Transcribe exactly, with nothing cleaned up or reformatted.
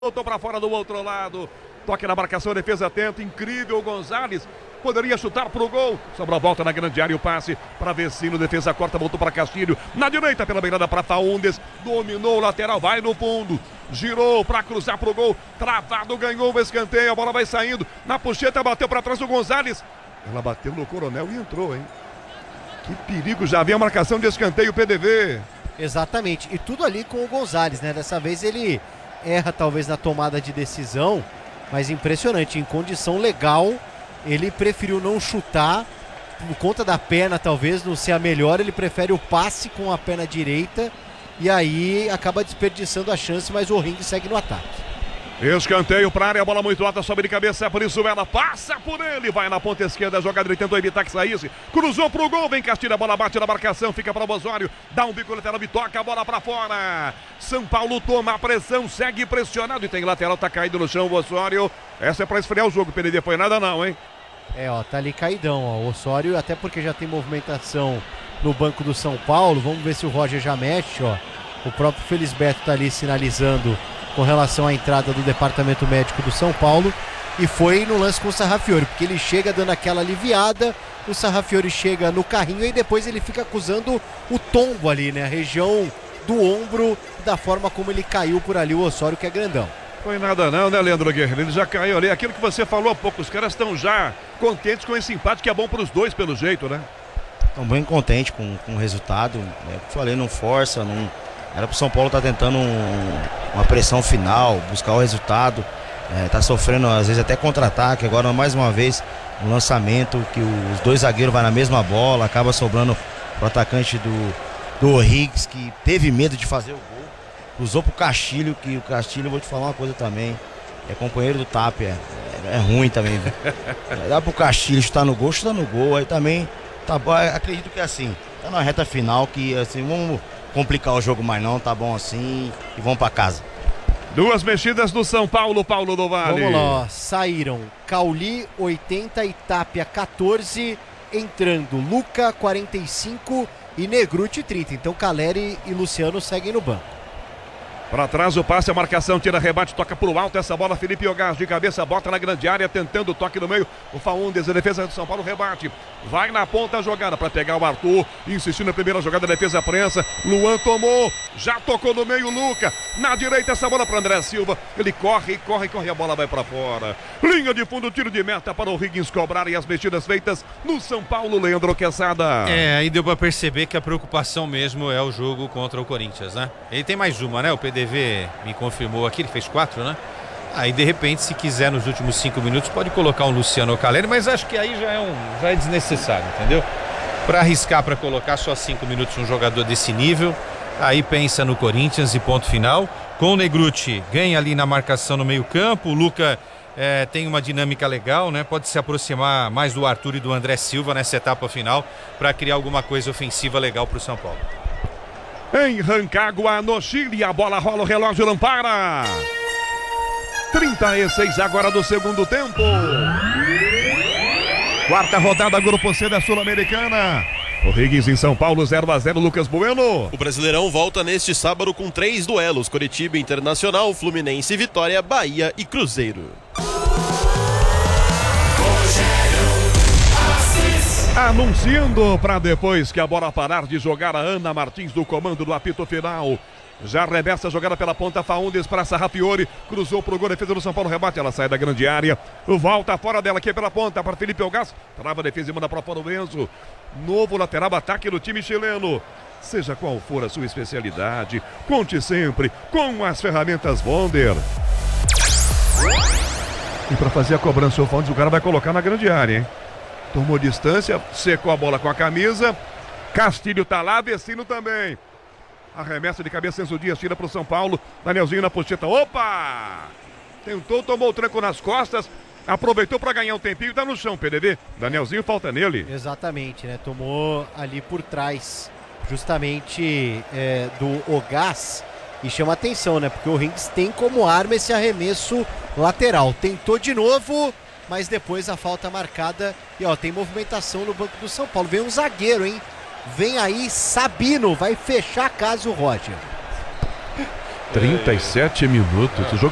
Voltou para fora do outro lado. Toque na marcação, defesa atenta. Incrível, Gonzalez. Poderia chutar pro gol. Sobra a volta na grande área, o passe para Vecino. Defesa corta, voltou para Castilho. Na direita, pela beirada para Faúndes. Dominou o lateral, vai no fundo. Girou para cruzar pro gol. Travado, ganhou o escanteio. A bola vai saindo. Na puxeta, bateu para trás do Gonzalez. Ela bateu no Coronel e entrou, hein? Que perigo, já havia a marcação de escanteio, P D V. Exatamente. E tudo ali com o Gonzalez, né? Dessa vez ele erra talvez na tomada de decisão, mas impressionante, em condição legal, ele preferiu não chutar, por conta da perna talvez não ser a melhor, ele prefere o passe com a perna direita e aí acaba desperdiçando a chance, mas o Ring segue no ataque. Escanteio para a área, bola muito alta, sobe de cabeça, por isso ela passa por ele, vai na ponta esquerda, a jogadora tentou evitar que saísse, cruzou pro gol, vem Castilho, a bola bate na marcação, fica para o Osório, dá um bico lateral e toca a bola para fora. São Paulo toma a pressão, segue pressionado e tem lateral, tá caído no chão o Osório. Essa é para esfriar o jogo, P D D, foi nada não, hein? É, ó, tá ali caidão, ó, o Osório, até porque já tem movimentação no banco do São Paulo, vamos ver se o Roger já mexe, ó. O próprio Felisberto tá ali sinalizando com relação à entrada do departamento médico do São Paulo, e foi no lance com o Sarrafiori, porque ele chega dando aquela aliviada, o Sarrafiori chega no carrinho e depois ele fica acusando o tombo ali, né, a região do ombro, da forma como ele caiu por ali, o Osório, que é grandão. Foi nada não, né, Leandro Guerreiro? Ele já caiu ali, aquilo que você falou há pouco, os caras estão já contentes com esse empate, que é bom para os dois pelo jeito, né? Estão bem contentes com, com o resultado, né? Falei, não força, não... Era pro São Paulo estar tá tentando um, uma pressão final, buscar o resultado, é, tá sofrendo às vezes até contra-ataque, agora mais uma vez um lançamento que os dois zagueiros vão na mesma bola, acaba sobrando pro atacante do, do O'Higgins, que teve medo de fazer o gol, cruzou pro Castilho, que o Castilho, vou te falar uma coisa também, é companheiro do Tapia, é, é ruim também, viu? Dá pro Castilho chutar no gol, chutar no gol, aí também, tá bom, acredito que é assim, tá na reta final que assim, vamos complicar o jogo mais não, tá bom assim e vamos pra casa. Duas mexidas do São Paulo, Paulo do Vale. Vamos lá, ó. Saíram Cauli oitenta e Tapia quatorze, entrando Luca quarenta e cinco e Negruti trinta, então Caleri e Luciano seguem no banco. Para trás o passe, a marcação, tira rebate, toca pro alto essa bola, Felipe Ogás de cabeça, bota na grande área, tentando o toque no meio, o Faúndes, a defesa do São Paulo, rebate, vai na ponta a jogada para pegar o Arthur, insistindo na primeira jogada, defesa prensa, Luan tomou, já tocou no meio, Luca, na direita essa bola para André Silva, ele corre, corre, corre, a bola vai para fora, linha de fundo, tiro de meta para o Higgins cobrar e as mexidas feitas no São Paulo, Leandro Quesada. É, aí deu para perceber que a preocupação mesmo é o jogo contra o Corinthians, né? Ele tem mais uma, né? O P D V me confirmou aqui, ele fez quatro, né? Aí de repente, se quiser nos últimos cinco minutos, pode colocar um Luciano Caleri, mas acho que aí já é, um, já é desnecessário, entendeu? Para arriscar, para colocar só cinco minutos um jogador desse nível, aí pensa no Corinthians e ponto final. Com o Negruti, ganha ali na marcação no meio campo, o Luca é, tem uma dinâmica legal, né? Pode se aproximar mais do Arthur e do André Silva nessa etapa final para criar alguma coisa ofensiva legal para o São Paulo. Em Rancagua, no Chile, a bola rola, o relógio não para. trinta e seis agora do segundo tempo. Quarta rodada, Grupo C da Sul-Americana. O Higgins em São Paulo, zero a zero, Lucas Bueno. O Brasileirão volta neste sábado com três duelos: Coritiba, Internacional, Fluminense, Vitória, Bahia e Cruzeiro. Anunciando para depois que a bola parar de jogar, a Ana Martins do comando do apito final. Já arremessa a jogada pela ponta, Faúndes para Sarrafiori, cruzou pro gol, defesa do São Paulo, rebate, ela sai da grande área, volta fora dela aqui pela ponta para Felipe Ogás, trava a defesa e manda para fora o Enzo. Novo lateral, ataque do time chileno. Seja qual for a sua especialidade, conte sempre com as ferramentas Wonder. E para fazer a cobrança, o Faúndes, o cara vai colocar na grande área, hein? Tomou distância, secou a bola com a camisa. Castilho tá lá, Vecino também. Arremessa de cabeça, Enzo Dias, tira pro São Paulo. Danielzinho na pocheta. Opa! Tentou, tomou o tranco nas costas. Aproveitou para ganhar um tempinho e tá no chão, P D V. Danielzinho falta nele. Exatamente, né? Tomou ali por trás, justamente é, do Ogás. E chama atenção, né? Porque o Rings tem como arma esse arremesso lateral. Tentou de novo, mas depois a falta marcada. E ó, tem movimentação no banco do São Paulo. Vem um zagueiro, hein? Vem aí Sabino, vai fechar a casa o Roger. trinta e sete minutos. O jogo